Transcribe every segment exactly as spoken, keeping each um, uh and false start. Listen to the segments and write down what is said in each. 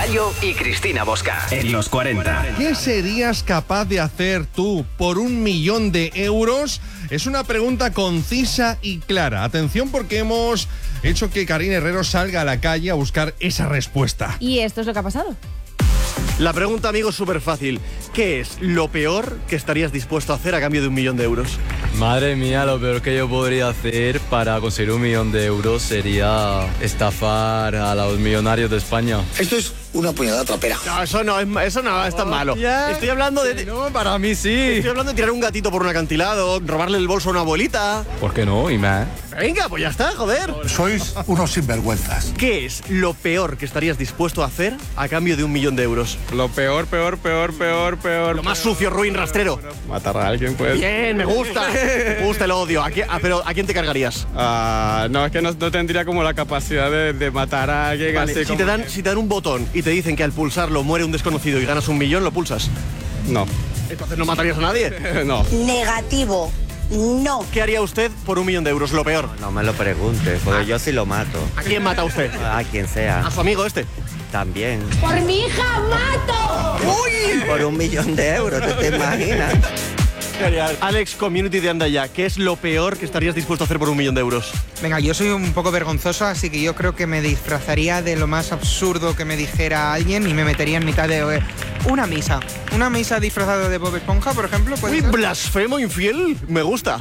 Bayo y Cristina Bosca en los cuarenta. ¿Qué serías capaz de hacer tú por un millón de euros? Es una pregunta concisa y clara. Atención, porque hemos hecho que Karina Herrero salga a la calle a buscar esa respuesta. Y esto es lo que ha pasado. La pregunta, amigo, es súper fácil. ¿Qué es lo peor que estarías dispuesto a hacer a cambio de un millón de euros? Madre mía, lo peor que yo podría hacer para conseguir un millón de euros sería estafar a los millonarios de España. Esto es una puñalada trapera. No, eso no, es, eso no es tan malo. Ya. Estoy hablando de... No, para mí sí. Estoy hablando de tirar un gatito por un acantilado, robarle el bolso a una abuelita. ¿Por qué no? Y más. Venga, pues ya está, joder. Sois unos sinvergüenzas. ¿Qué es lo peor que estarías dispuesto a hacer a cambio de un millón de euros? Lo peor, peor, peor, peor, peor. Lo más sucio, ruin, rastrero. Matar a alguien, pues. Bien, me gusta. Me gusta el odio. ¿A quién, ah, pero ¿a quién te cargarías? Ah, no, es que no, no tendría como la capacidad de, de matar a alguien Vale, así si, como te dan, que- si te dan un botón y te dicen que al pulsarlo muere un desconocido y ganas un millón, ¿lo pulsas? No. Entonces no matarías a nadie. No. Negativo. No. ¿Qué haría usted por un millón de euros? Lo peor. No me lo preguntes, porque yo sí lo mato. ¿A quién mata usted? A quien sea. ¿A su amigo este? También. Por mi hija mato. Por un millón de euros, ¿te, te imaginas? Alex, community de Andaya, ¿qué es lo peor que estarías dispuesto a hacer por un millón de euros? Venga, yo soy un poco vergonzoso, así que yo creo que me disfrazaría de lo más absurdo que me dijera alguien y me metería en mitad de eh, una misa. Una misa disfrazada de Bob Esponja, por ejemplo. ¿puede Uy, ser? blasfemo infiel. Me gusta.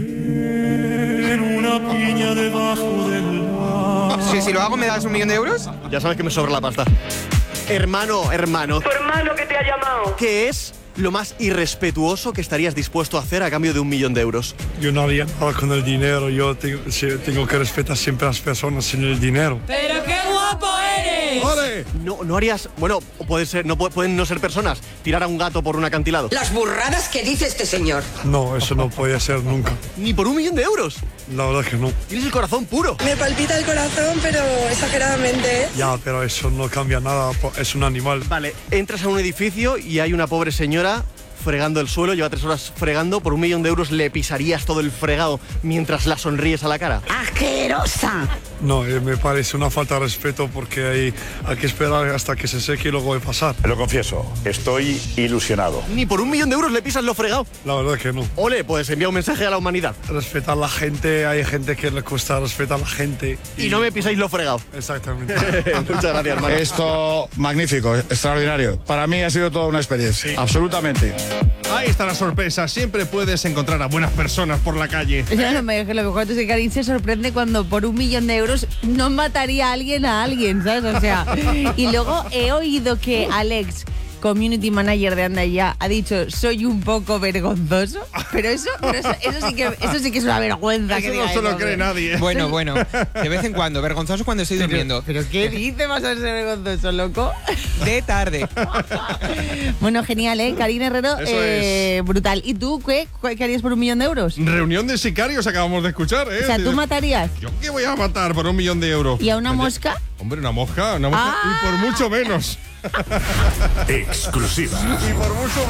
Sí, si lo hago, ¿me das un millón de euros? Ya sabes que me sobra la pasta. Hermano, hermano. Tu hermano que te ha llamado. ¿Qué es lo más irrespetuoso que estarías dispuesto a hacer a cambio de un millón de euros? Yo no haría nada con el dinero, yo tengo, tengo que respetar siempre a las personas sin el dinero. ¡Pero qué guapo eres! ¡Ole! No, no harías... Bueno, puede ser, no, pu- pueden no ser personas. Tirar a un gato por un acantilado. Las burradas que dice este señor. No, eso no podía ser nunca. Ni por un millón de euros. La verdad que no. Tienes el corazón puro. Me palpita el corazón, pero exageradamente. Ya, pero eso no cambia nada, po- es un animal. Vale, entras a un edificio y hay una pobre señora fregando el suelo, lleva tres horas fregando. Por un millón de euros le pisarías todo el fregado mientras la sonríes a la cara. ¡Asquerosa! No, eh, me parece una falta de respeto porque hay, hay que esperar hasta que se seque y luego de pasar. Lo confieso, estoy ilusionado. Ni por un millón de euros le pisas lo fregado. La verdad que no. Ole, pues envía un mensaje a la humanidad. Respetar a la gente, hay gente que le cuesta respetar a la gente. Y no me pisáis lo fregado. Exactamente. Muchas gracias, hermano. Esto, magnífico, extraordinario. Para mí ha sido toda una experiencia. Absolutamente. Ahí está la sorpresa. Siempre puedes encontrar a buenas personas por la calle. Yo no me, lo mejor es que Karin se sorprende cuando por un millón de euros no mataría a alguien a alguien, ¿sabes? O sea, y luego he oído que Alex, community manager de Andaya, ha dicho soy un poco vergonzoso, pero eso, pero eso, eso sí que eso sí que es una vergüenza. Eso que no diga se lo eso, cree pero- nadie. Bueno, bueno, de vez en cuando. Vergonzoso cuando estoy durmiendo. ¿Pero qué dice vas a ser vergonzoso, loco? De tarde. Bueno, genial, ¿eh? Karina Herrero, Eso eh, brutal. ¿Y tú qué? ¿Qué harías por un millón de euros? Reunión de sicarios acabamos de escuchar, ¿eh? O sea, ¿tú matarías? ¿Yo qué voy a matar por un millón de euros? ¿Y a una Oye, mosca? Hombre, una mosca, una mosca. Ah. Y por mucho menos. Exclusiva. Y por mucho